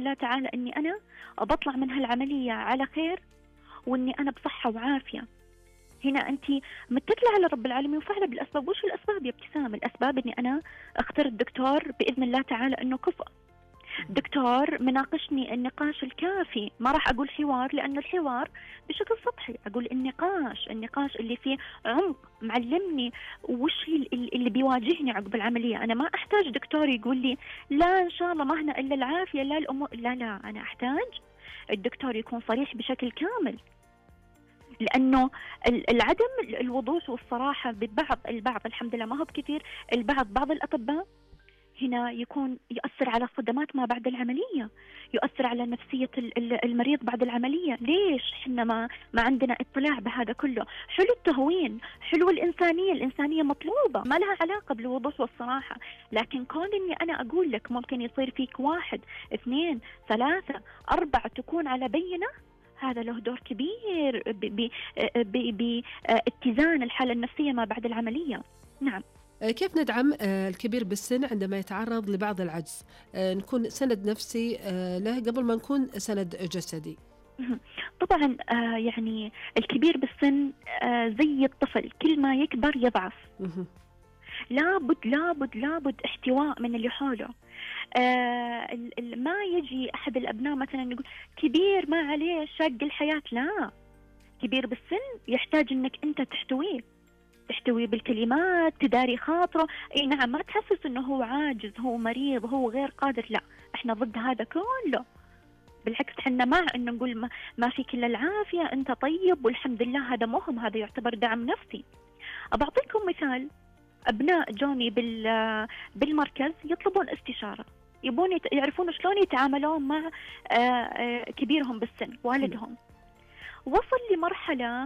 الله تعالى أني أنا بطلع من هالعملية على خير وأني أنا بصحة وعافية. هنا أنت متكلة على رب العالمين وفعلا بالأسباب. وش الأسباب يا ابتسام؟ الأسباب أني أنا اخترت دكتور بإذن الله تعالى أنه كفء، دكتور مناقشني النقاش الكافي، ما راح أقول حوار لأنه الحوار بشكل سطحي، أقول النقاش اللي فيه عمق، معلمني وش اللي بيواجهني عقب العملية. أنا ما أحتاج دكتور يقول لي لا إن شاء الله ما هنا إلا العافية، لا الأمور، لا، أنا أحتاج الدكتور يكون صريح بشكل كامل، لأنه العدم الوضوح والصراحة البعض الحمد لله ما هو بكثير، بعض الأطباء هنا يؤثر على صدمات ما بعد العملية، يؤثر على نفسية المريض بعد العملية. ليش إحنا ما عندنا اطلاع بهذا كله؟ حلو التهوين، حلو الإنسانية مطلوبة، ما لها علاقة بالوضوح والصراحة، لكن كون إني أنا أقول لك ممكن يصير فيك 1 2 3 4 تكون على بينة، هذا له دور كبير باتزان الحالة النفسية ما بعد العملية. نعم. كيف ندعم الكبير بالسن عندما يتعرض لبعض العجز؟ نكون سند نفسي له قبل ما نكون سند جسدي. طبعا يعني الكبير بالسن زي الطفل، كل ما يكبر يضعف. لابد احتواء من اللي حوله. ما يجي أحد الأبناء مثلا يقول كبير ما عليه شاق الحياة، لا، كبير بالسن يحتاج أنك أنت تحتوي بالكلمات، تداري خاطره. اي نعم، ما تحسس انه هو عاجز، هو مريض، هو غير قادر، لا، احنا ضد هذا كله. بالعكس احنا مع انه نقول ما فيك الا العافية، انت طيب والحمد لله، هذا مهم، هذا يعتبر دعم نفسي. أبعطيكم مثال، ابناء جوني بالمركز يطلبون استشارة، يبون يعرفون شلون يتعاملون مع كبيرهم بالسن والدهم. وصل لمرحلة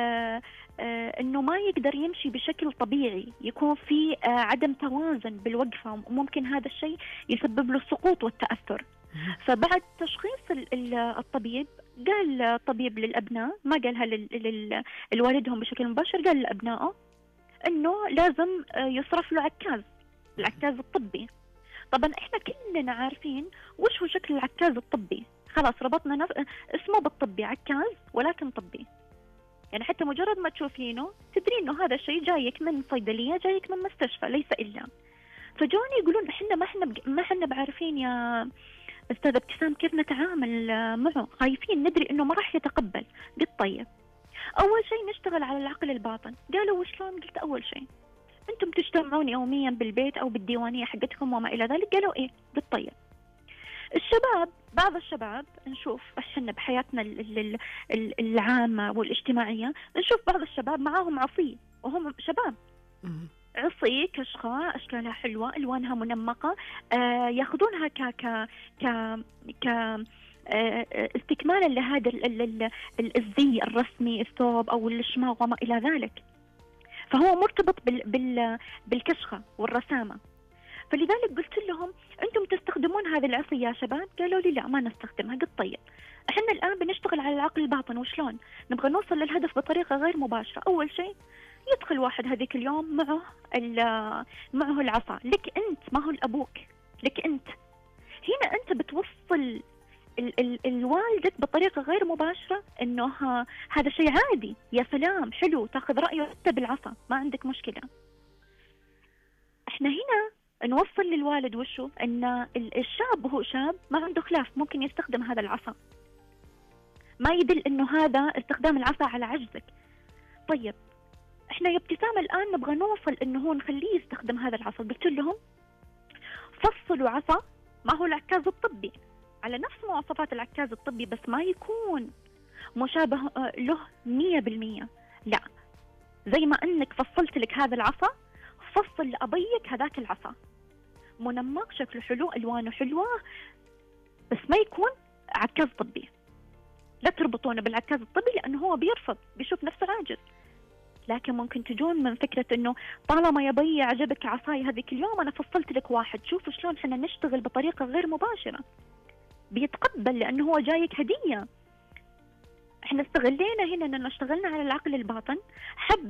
أنه ما يقدر يمشي بشكل طبيعي، يكون في عدم توازن بالوقفة، وممكن هذا الشيء يسبب له السقوط والتأثر. فبعد تشخيص الطبيب، قال الطبيب للأبناء، ما قالها لوالدهم بشكل مباشر، قال لأبنائه أنه لازم يصرف له العكاز الطبي. طبعا إحنا كلنا عارفين وش هو شكل العكاز الطبي، خلاص ربطنا اسمه بالطبي، عكاز ولكن طبي، يعني حتى مجرد ما تشوفينه تدري انه هذا الشيء جايك من صيدلية، جايك من مستشفى، ليس إلا. فجوني يقولون احنا ما احنا بعارفين يا أستاذ ابتسام كيف نتعامل معه، خايفين ندري انه ما راح يتقبل. قلت طيب، اول شيء نشتغل على العقل الباطن. قالوا وشلون؟ قلت اول شيء انتم تجتمعون يوميا بالبيت او بالديوانية حقتكم وما الى ذلك. قالوا ايه؟ قلت طيب، بعض الشباب نشوف احنا بحياتنا العامة والاجتماعية، نشوف بعض الشباب معاهم عصي وهم شباب، عصي كشخة أشكالها حلوة، ألوانها منمقة، ياخذونها ك استكمالا لهذا الزي الرسمي، الثوب أو الشماغ وما إلى ذلك، فهو مرتبط بالكشخة والرسامة. فلذلك قلت لهم أنتم تستخدمون هذه العصي يا شباب؟ قالوا لي لا ما نستخدمها. قلت طيب، احنا الآن بنشتغل على العقل الباطن، وشلون؟ نبغى نوصل للهدف بطريقة غير مباشرة. أول شيء يدخل واحد هذيك اليوم معه العصا، لك أنت، ما هو لأبوك، لك أنت. هنا أنت بتوصل الوالدك بطريقة غير مباشرة إنه هذا شيء عادي، يا سلام حلو، تاخذ رأيه أنت بالعصا، ما عندك مشكلة. احنا هنا نوصل للوالد وشو؟ ان الشاب وهو شاب ما عنده خلاف، ممكن يستخدم هذا العصا، ما يدل انه هذا استخدام العصا على عجزك. طيب احنا يا ابتسام الان نبغى نوصل انه هو نخليه يستخدم هذا العصا. قلت لهم فصلوا عصا، ما هو العكاز الطبي، على نفس مواصفات العكاز الطبي، بس ما يكون مشابه له 100%، لا، زي ما انك فصلت لك هذا العصا، فصل لأبيك هذاك العصا، منمق، شكله حلو، ألوانه حلوة، بس ما يكون عكاز طبي. لا تربطونه بالعكاز الطبي لأنه هو بيرفض، بيشوف نفسه عاجز. لكن ممكن تجون من فكرة أنه طالما يا بي عجبك عصاي هذيك اليوم، أنا فصلت لك واحد، شوفوا شلون احنا نشتغل بطريقة غير مباشرة، بيتقبل لأنه هو جايك هدية. احنا استغلينا هنا أننا اشتغلنا على العقل الباطن، حب